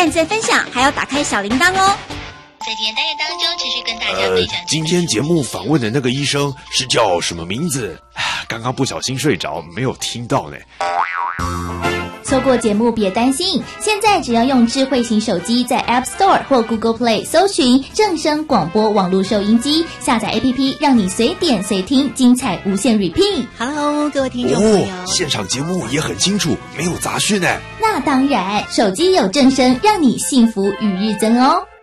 按赞分享，还要打开小铃铛哦。 在今天单元当中，持续跟大家分享。 今天节目访问的那个医生是叫什么名字？刚刚不小心睡着，没有听到呢。 错过节目别担心，现在只要用智慧型手机在 App Store 或 Google Play 搜寻正声广播网络收音机，下载 APP， 让你随点随听，精彩无限 repeat。 Hello， 各位听众朋友， 现场节目也很清楚，没有杂讯呢。 那当然，手机有正声，让你幸福与日增哦。